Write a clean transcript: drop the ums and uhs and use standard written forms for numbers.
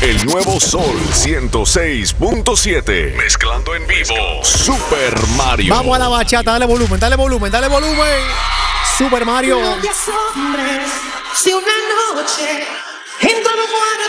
El nuevo Sol 106.7. Mezclando en vivo. Super Mario. Vamos a la bachata, dale volumen, dale volumen, dale volumen. Super Mario. No te asombres si una noche en tu almohada